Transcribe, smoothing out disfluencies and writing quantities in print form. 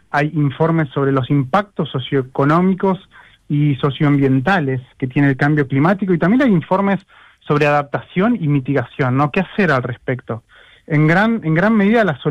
hay informes sobre los impactos socioeconómicos y socioambientales que tiene el cambio climático, y también hay informes sobre adaptación y mitigación, ¿no? ¿Qué hacer al respecto? En gran medida la